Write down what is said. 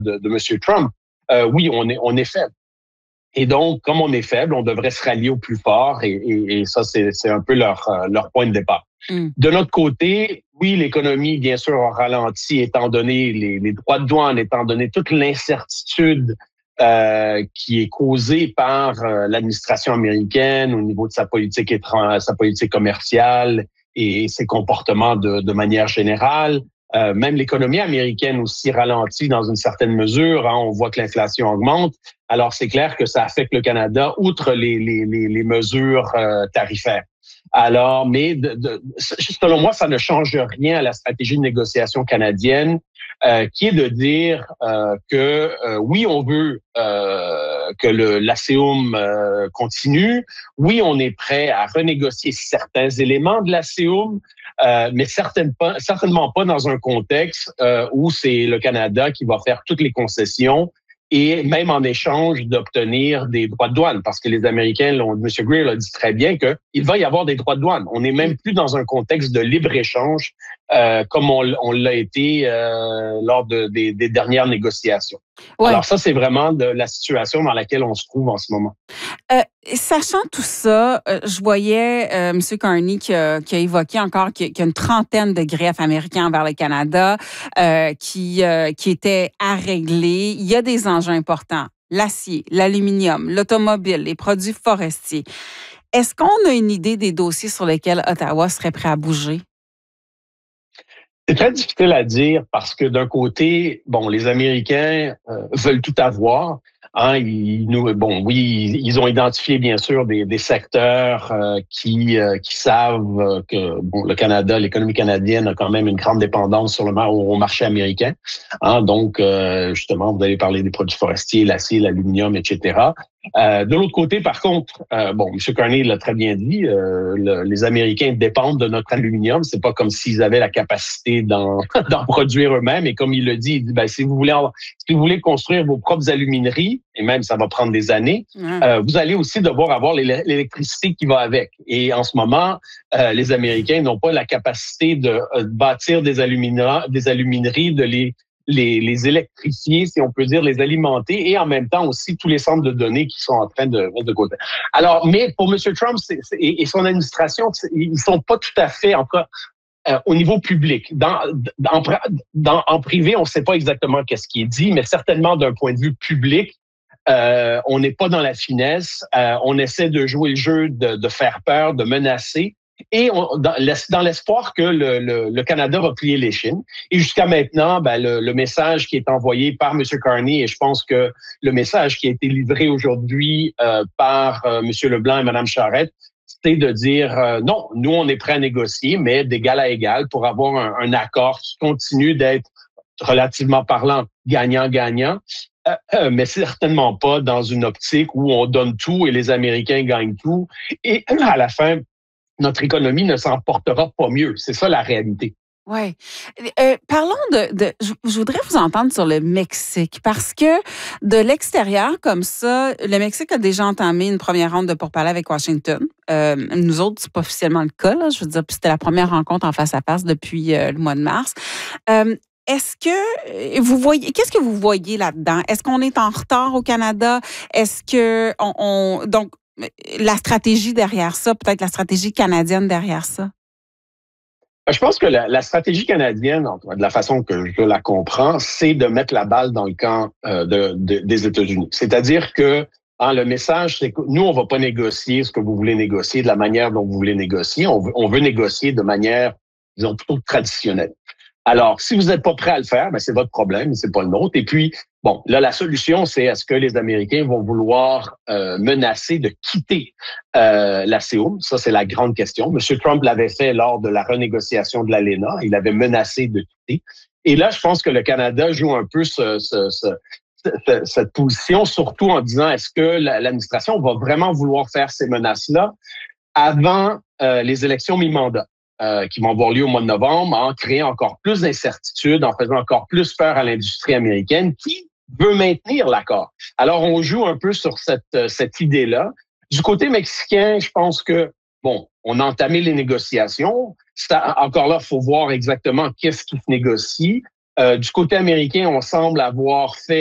de M. Trump, oui, on est faible. Et donc, comme on est faible, on devrait se rallier au plus fort et ça, c'est un peu leur point de départ. De notre côté, oui, l'économie, bien sûr, a ralenti étant donné les droits de douane, étant donné toute l'incertitude qui est causée par l'administration américaine au niveau de sa politique sa politique commerciale et ses comportements de manière générale. Même l'économie américaine aussi ralentit dans une certaine mesure. Hein, on voit que l'inflation augmente. Alors, c'est clair que ça affecte le Canada, outre les mesures tarifaires. Alors, mais selon moi, ça ne change rien à la stratégie de négociation canadienne, qui est de dire que oui, on veut que l'ASEUM continue. Oui, on est prêt à renégocier certains éléments de l'ASEUM, mais certainement pas dans un contexte où c'est le Canada qui va faire toutes les concessions et même en échange d'obtenir des droits de douane, parce que les Américains, M. Greer l'a dit très bien, qu'il va y avoir des droits de douane. On n'est même plus dans un contexte de libre-échange comme on l'a été lors des dernières négociations. Ouais. Alors ça, c'est vraiment la situation dans laquelle on se trouve en ce moment. Sachant tout ça, je voyais M. Carney qui a évoqué encore qu'il y a une trentaine de griefs américains envers le Canada qui étaient à régler. Il y a des enjeux importants. L'acier, l'aluminium, l'automobile, les produits forestiers. Est-ce qu'on a une idée des dossiers sur lesquels Ottawa serait prêt à bouger? C'est très difficile à dire parce que d'un côté, bon, les Américains veulent tout avoir. Hein, ils ont identifié bien sûr des secteurs qui savent que bon, le Canada, l'économie canadienne a quand même une grande dépendance sur au marché américain. Hein, donc justement, vous avez parlé des produits forestiers, l'acier, l'aluminium, etc. De l'autre côté, par contre, M. Carney l'a très bien dit, les Américains dépendent de notre aluminium. C'est pas comme s'ils avaient la capacité d'en produire eux-mêmes. Et comme il le dit, si vous voulez construire vos propres alumineries, et même ça va prendre des années, vous allez aussi devoir avoir l'électricité qui va avec. Et en ce moment, les Américains n'ont pas la capacité de bâtir des alumineries, de les électrifier, si on peut dire, les alimenter, et en même temps aussi tous les centres de données qui sont en train de mettre de côté. Alors, mais pour M. Trump et son administration, ils sont pas tout à fait encore au niveau public. En privé, on ne sait pas exactement qu'est-ce qui est dit, mais certainement d'un point de vue public, on n'est pas dans la finesse. On essaie de jouer le jeu de faire peur, de menacer. Et dans l'espoir que le Canada va plier l'échine. Et jusqu'à maintenant, le message qui est envoyé par M. Carney, et je pense que le message qui a été livré aujourd'hui par M. Leblanc et Mme Charette, c'est de dire non, nous, on est prêts à négocier, mais d'égal à égal pour avoir un accord qui continue d'être, relativement parlant, gagnant-gagnant. Mais certainement pas dans une optique où on donne tout et les Américains gagnent tout. Et à la fin, notre économie ne s'en portera pas mieux. C'est ça la réalité. Oui. Parlons je voudrais vous entendre sur le Mexique parce que de l'extérieur, comme ça, le Mexique a déjà entamé une première ronde de pourparlers avec Washington. Nous autres, c'est pas officiellement le cas, là. Je veux dire, c'était la première rencontre en face à face depuis le mois de mars. Est-ce que qu'est-ce que vous voyez là-dedans? Est-ce qu'on est en retard au Canada? Est-ce que donc, la stratégie derrière ça, peut-être la stratégie canadienne derrière ça? Je pense que la stratégie canadienne, de la façon que je la comprends, c'est de mettre la balle dans le camp des États-Unis. C'est-à-dire que le message, c'est que nous, on va pas négocier ce que vous voulez négocier de la manière dont vous voulez négocier. On veut négocier de manière, disons, plutôt traditionnelle. Alors, si vous n'êtes pas prêt à le faire, c'est votre problème, c'est pas le nôtre. Et puis, bon, là, la solution, c'est est-ce que les Américains vont vouloir menacer de quitter l'ASEUM? Ça, c'est la grande question. M. Trump l'avait fait lors de la renégociation de l'ALENA. Il avait menacé de quitter. Et là, je pense que le Canada joue un peu cette position, surtout en disant est-ce que l'administration va vraiment vouloir faire ces menaces-là avant les élections mi-mandat? Qui vont avoir lieu au mois de novembre, en créant encore plus d'incertitudes, en faisant encore plus peur à l'industrie américaine qui veut maintenir l'accord. Alors, on joue un peu sur cette idée-là. Du côté mexicain, je pense que, bon, on a entamé les négociations. Encore là, il faut voir exactement qu'est-ce qui se négocie. Du côté américain, on semble avoir fait